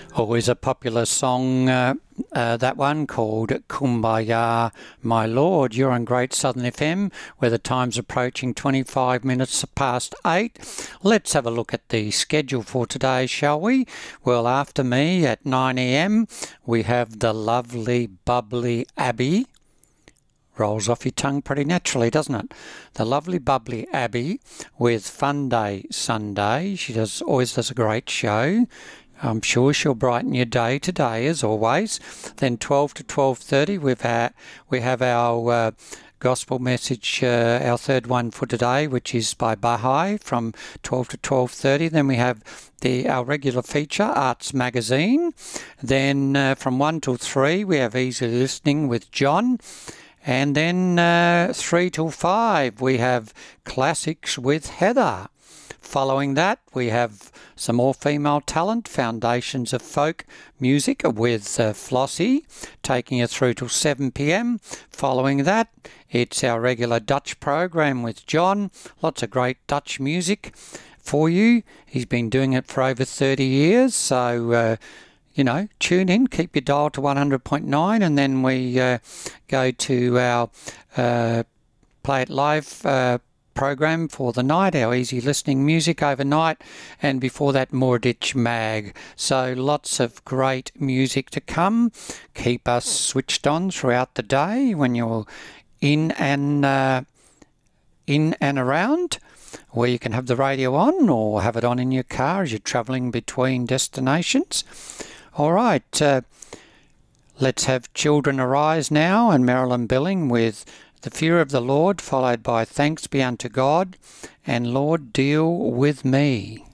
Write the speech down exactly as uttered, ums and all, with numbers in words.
Always a popular song, uh, uh, that one called Kumbaya, My Lord. You're on Great Southern F M, where the time's approaching twenty-five minutes past eight. Let's have a look at the schedule for today, shall we? Well, after me at nine a m, we have the lovely, bubbly Abby. Rolls off your tongue pretty naturally, doesn't it? The lovely, bubbly Abby with Fun Day Sunday. She does always does a great show. I'm sure she'll brighten your day today, as always. Then twelve to twelve thirty, we've had, we have our uh, gospel message, uh, our third one for today, which is by Baha'i from twelve to twelve thirty. Then we have the our regular feature, Arts Magazine. Then uh, from one till three, we have Easy Listening with John. And then uh, three till five, we have Classics with Heather. Following that, we have some more female talent, Foundations of Folk Music with uh, Flossie, taking you through till seven p m. Following that, it's our regular Dutch program with John. Lots of great Dutch music for you. He's been doing it for over thirty years, so... Uh, You know, tune in, keep your dial to one hundred point nine, and then we uh, go to our uh, Play It Live uh, program for the night, our easy listening music overnight, and before that, Moorditch Mag. So lots of great music to come. Keep us switched on throughout the day when you're in and uh, in and around, where you can have the radio on or have it on in your car as you're travelling between destinations. All right, uh, let's have Children Arise now, and Marilyn Billing with The Fear of the Lord, followed by Thanks Be Unto God and Lord Deal With Me.